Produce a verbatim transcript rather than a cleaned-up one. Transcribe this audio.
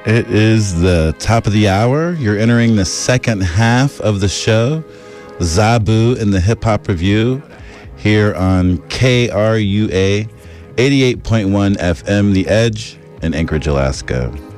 It is the top of the hour. You're entering the second half of the show. Zabu in the Hip Hop Review here on K R U A eighty-eight point one F M, The Edge in Anchorage, Alaska.